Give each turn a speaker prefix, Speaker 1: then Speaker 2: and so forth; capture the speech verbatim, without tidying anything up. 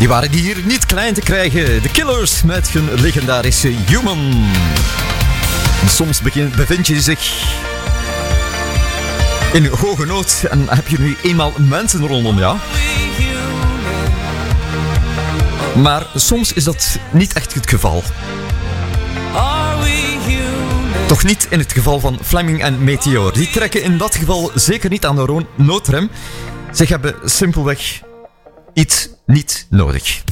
Speaker 1: Die waren hier niet klein te krijgen. De Killers met hun legendarische Human. En soms begin, bevind je zich in hoge nood en heb je nu eenmaal mensen rondom jou. Maar soms is dat niet echt het geval. Toch niet in het geval van Fleming en Meteor. Die trekken in dat geval zeker niet aan de noodrem. Ze hebben simpelweg iets niet nodig.